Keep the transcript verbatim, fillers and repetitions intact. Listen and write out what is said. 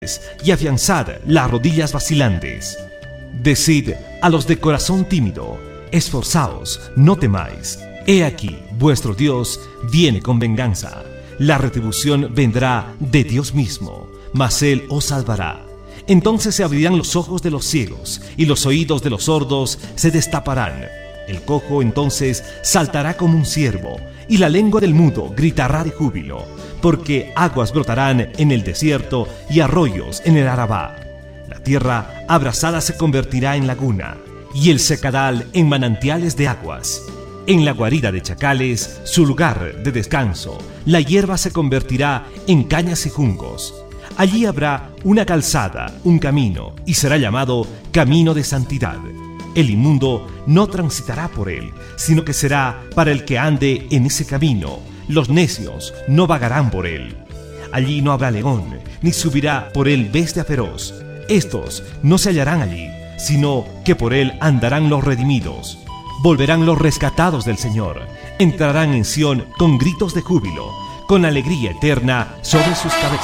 y afianzad las rodillas vacilantes. Decid a los de corazón tímido: esforzaos, no temáis. He aquí, vuestro Dios viene con venganza. La retribución vendrá de Dios mismo, mas Él os salvará. Entonces se abrirán los ojos de los ciegos, y los oídos de los sordos se destaparán. El cojo entonces saltará como un ciervo, y la lengua del mudo gritará de júbilo, porque aguas brotarán en el desierto y arroyos en el Arabá. La tierra abrasada se convertirá en laguna, y el secadal en manantiales de aguas. En la guarida de chacales, su lugar de descanso, la hierba se convertirá en cañas y juncos. Allí habrá una calzada, un camino, y será llamado Camino de Santidad. El inmundo no transitará por él, sino que será para el que ande en ese camino. Los necios no vagarán por él. Allí no habrá león, ni subirá por él bestia feroz. Estos no se hallarán allí, sino que por él andarán los redimidos. Volverán los rescatados del Señor. Entrarán en Sión con gritos de júbilo, con alegría eterna sobre sus cabezas.